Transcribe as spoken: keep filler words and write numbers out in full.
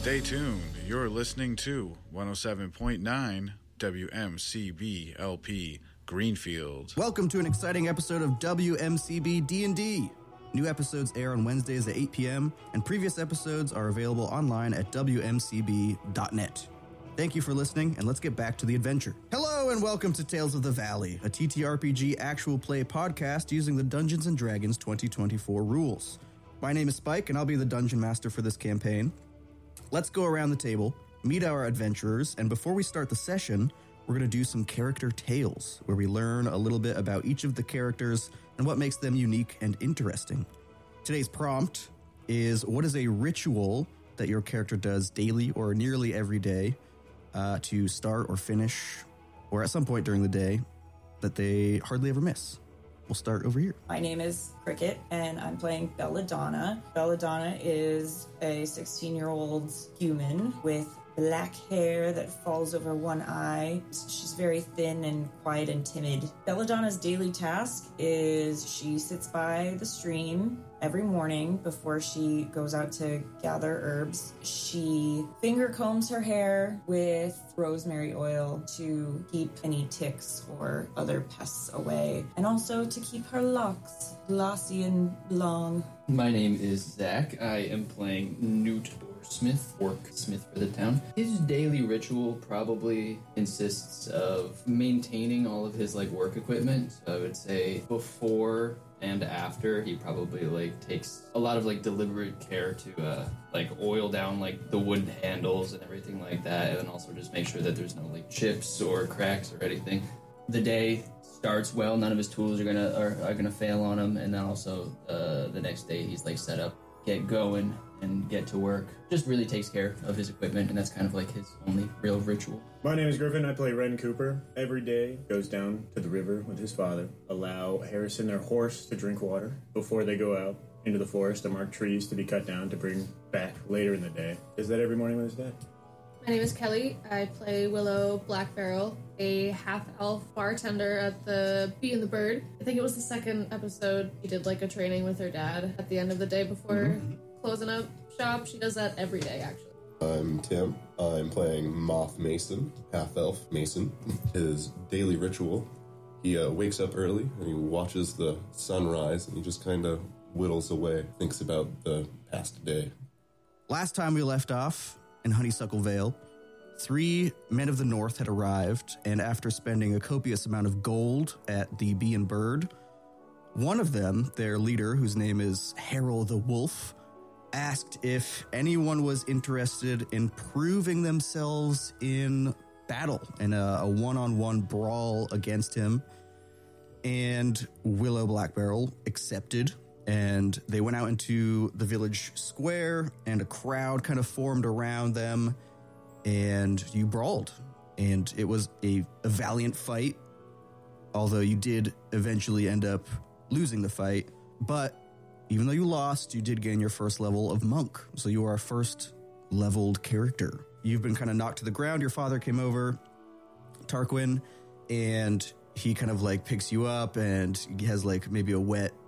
Stay tuned. You're listening to one oh seven point nine W M C B L P Greenfield. Welcome to an exciting episode of W M C B D and D. New episodes air on Wednesdays at eight p.m., and previous episodes are available online at W M C B dot net. Thank you for listening, and let's get back to the adventure. Hello, and welcome to Tales of the Valley, a T T R P G actual play podcast using the Dungeons and Dragons twenty twenty-four rules. My name is Spike, and I'll be the Dungeon Master for this campaign. Let's go around the table, meet our adventurers, and before we start the session, we're going to do some character tales, where we learn a little bit about each of the characters and what makes them unique and interesting. Today's prompt is, what is a ritual that your character does daily or nearly every day uh, to start or finish, or at some point during the day, that they hardly ever miss? We'll start over here. My name is Cricket, and I'm playing Belladonna. Belladonna is a sixteen-year-old human with black hair that falls over one eye. She's very thin and quiet and timid. Belladonna's daily task is she sits by the stream every morning before she goes out to gather herbs. She finger combs her hair with rosemary oil to keep any ticks or other pests away, and also to keep her locks glossy and long. My name is Zach. I am playing Newt Smith, orc smith for the town. His daily ritual probably consists of maintaining all of his like work equipment. So I would say before and after, he probably like takes a lot of like deliberate care to uh like oil down like the wooden handles and everything like that, and then also just make sure that there's no like chips or cracks or anything. The day starts well. None of his tools are gonna are, are gonna fail on him, and then also uh, the next day he's like set up, get going, and get to work. Just really takes care of his equipment, and that's kind of like his only real ritual. My name is Griffin. I play Ren Cooper. Every day goes down to the river with his father, allow Harrison, their horse, to drink water before they go out into the forest to mark trees to be cut down to bring back later in the day. Is that every morning with his dad? My name is Kelly. I play Willow Blackbarrel, a half-elf bartender at the Bee and the Bird. I think it was the second episode. She did like a training with her dad at the end of the day before mm-hmm. closing up shop. She does that every day, actually. I'm Tim. I'm playing Moth Mason, half-elf Mason. His daily ritual, he uh, wakes up early and he watches the sunrise and he just kind of whittles away, thinks about the past day. Last time we left off in Honeysuckle Vale, three men of the North had arrived, and after spending a copious amount of gold at the Bee and Bird, one of them, their leader, whose name is Harold the Wolf, asked if anyone was interested in proving themselves in battle, in a, a one-on-one brawl against him. And Willow Blackbarrel accepted, and they went out into the village square, and a crowd kind of formed around them, and you brawled. And it was a, a valiant fight, although you did eventually end up losing the fight. But even though you lost, you did gain your first level of monk. So you are a first leveled character. You've been kind of knocked to the ground. Your father came over, Tarquin, and he kind of like picks you up, and he has like maybe a wet